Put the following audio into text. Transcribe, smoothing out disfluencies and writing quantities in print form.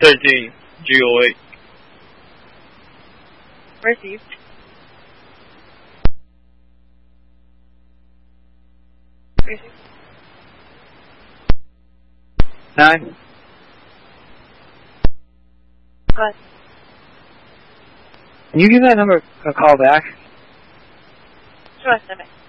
13, G08. Received. Received. 9. Go ahead. Can you give that number a call back? Sure, 7.